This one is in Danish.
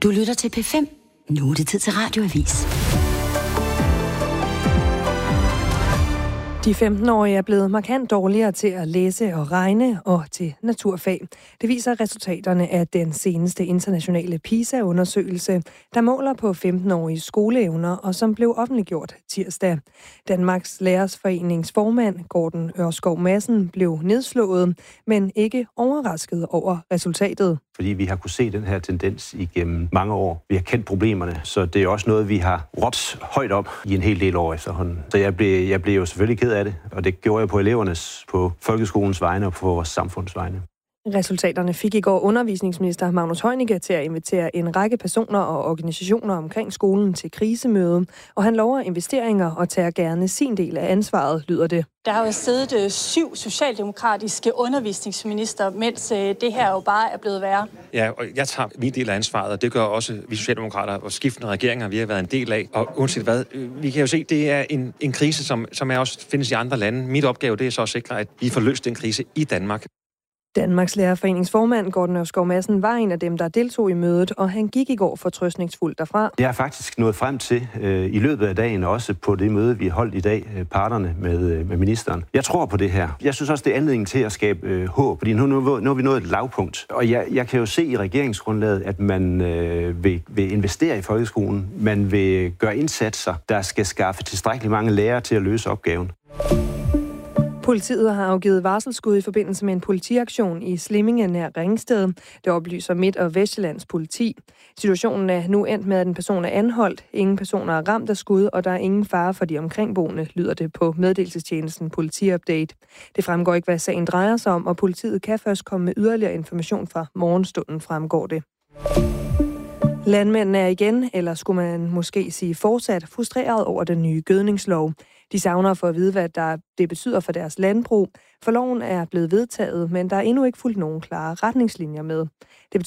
Du lytter til P5. Nu er det tid til Radioavis. De 15-årige er blevet markant dårligere til at læse og regne og til naturfag. Det viser resultaterne af den seneste internationale PISA-undersøgelse, der måler på 15-årige skoleevner og som blev offentliggjort tirsdag. Danmarks Lærersforenings formand, Gordon Ørskov Madsen, blev nedslået, men ikke overrasket over resultatet. Fordi vi har kunne se den her tendens igennem mange år. Vi har kendt problemerne, så det er også noget, vi har råbt højt op i en hel del år efterhånden. Så jeg blev jo selvfølgelig ked af det, og det gjorde jeg på elevernes, på folkeskolens vegne og på vores samfunds vegne. Resultaterne fik i går undervisningsminister Magnus Heunicke til at invitere en række personer og organisationer omkring skolen til krisemøde, og han lover investeringer og tager gerne sin del af ansvaret, lyder det. Der har jo siddet 7 socialdemokratiske undervisningsminister, mens det her jo bare er blevet værre. Ja, og jeg tager min del af ansvaret, og det gør også vi socialdemokrater og skiftende regeringer, vi har været en del af. Og uanset hvad, vi kan jo se, det er en krise, som er også findes i andre lande. Mit opgave, det er så at sikre, at vi får løst den krise i Danmark. Danmarks Lærerforenings formand, Gordon Ørskov Madsen, var en af dem, der deltog i mødet, og han gik i går fortrøstningsfuldt derfra. Jeg er faktisk nået frem til i løbet af dagen, også på det møde, vi holdt i dag, parterne med ministeren. Jeg tror på det her. Jeg synes også, det er anledning til at skabe håb, fordi nu er vi nået et lavpunkt. Og jeg kan jo se i regeringsgrundlaget, at man vil investere i folkeskolen. Man vil gøre indsatser, der skal skaffe tilstrækkeligt mange lærere til at løse opgaven. Politiet har afgivet varselsskud i forbindelse med en politiaktion i Slimminge nær Ringsted. Det oplyser Midt- og Vestjyllands politi. Situationen er nu endt med, at en person er anholdt. Ingen personer er ramt af skud, og der er ingen fare for de omkringboende, lyder det på meddelelsestjenesten Politiupdate. Det fremgår ikke, hvad sagen drejer sig om, og politiet kan først komme med yderligere information fra morgenstunden, fremgår det. Landmændene er igen, eller skulle man måske sige fortsat, frustreret over den nye gødningslov. De savner for at vide, hvad det betyder for deres landbrug, for loven er blevet vedtaget, men der er endnu ikke fulgt nogen klare retningslinjer med. Det